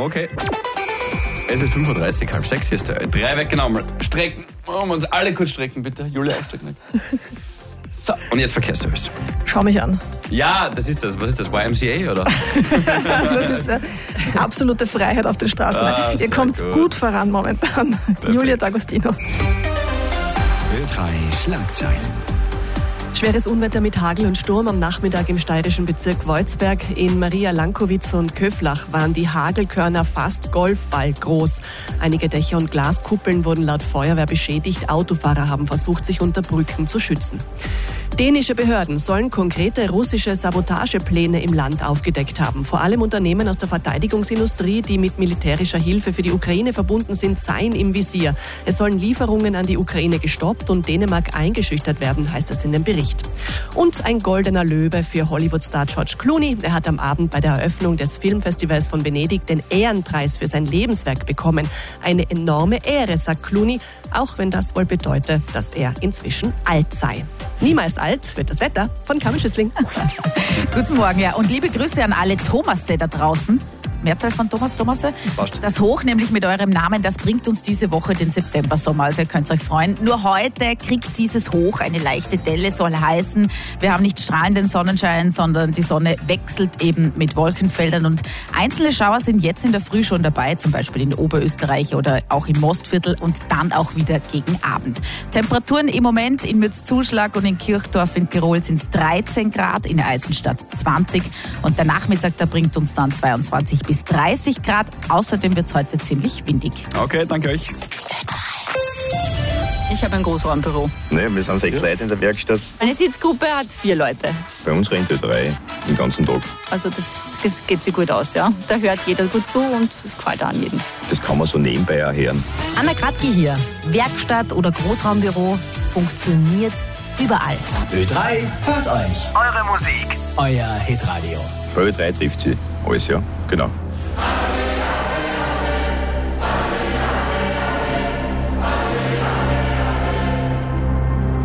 Okay. Es ist 5:30, 5:30, hier ist der 3 weggenommen. Strecken. Wir uns alle kurz strecken, bitte. Julia auch strecken. So, und jetzt Verkehrsservice. Schau mich an. Ja, das ist das. Was ist das? YMCA, oder? Das ist absolute Freiheit auf den Straßen. Ihr kommt gut voran momentan. Perfekt. Julia D'Agostino. Ö3 Schlagzeilen. Schweres Unwetter mit Hagel und Sturm am Nachmittag im steirischen Bezirk Wolzberg. In Maria Lankowitz und Köflach waren die Hagelkörner fast Golfball groß. Einige Dächer und Glaskuppeln wurden laut Feuerwehr beschädigt. Autofahrer haben versucht, sich unter Brücken zu schützen. Dänische Behörden sollen konkrete russische Sabotagepläne im Land aufgedeckt haben. Vor allem Unternehmen aus der Verteidigungsindustrie, die mit militärischer Hilfe für die Ukraine verbunden sind, seien im Visier. Es sollen Lieferungen an die Ukraine gestoppt und Dänemark eingeschüchtert werden, heißt es in dem Bericht. Und ein goldener Löwe für Hollywood-Star George Clooney. Er hat am Abend bei der Eröffnung des Filmfestivals von Venedig den Ehrenpreis für sein Lebenswerk bekommen. Eine enorme Ehre, sagt Clooney, auch wenn das wohl bedeutet, dass er inzwischen alt sei. Niemals alt wird das Wetter von Carmen Schüssling. Guten Morgen, ja. Und liebe Grüße an alle Thomasse da draußen. Mehrzahl von Thomasse. Das Hoch nämlich mit eurem Namen, das bringt uns diese Woche den Septembersommer, also ihr könnt euch freuen. Nur heute kriegt dieses Hoch eine leichte Delle, soll heißen, wir haben nicht strahlenden Sonnenschein, sondern die Sonne wechselt eben mit Wolkenfeldern und einzelne Schauer sind jetzt in der Früh schon dabei, zum Beispiel in Oberösterreich oder auch im Mostviertel und dann auch wieder gegen Abend. Temperaturen im Moment in Mürzzuschlag und in Kirchdorf in Tirol sind es 13 Grad, in Eisenstadt 20 und der Nachmittag, der bringt uns dann 22 bis 30 Grad. Außerdem wird es heute ziemlich windig. Okay, danke euch. Ich habe ein Großraumbüro. Ne, wir sind 6 Leute in der Werkstatt. Meine Sitzgruppe hat 4 Leute. Bei uns rennt der 3 den ganzen Tag. Also das geht sich gut aus, ja. Da hört jeder gut zu und es gefällt auch an jedem. Das kann man so nebenbei auch hören. Anna Kratki hier. Werkstatt oder Großraumbüro funktioniert überall. Ö3 hört euch. Eure Musik. Euer Hitradio. Bei Ö3 trifft sie alles, ja, genau.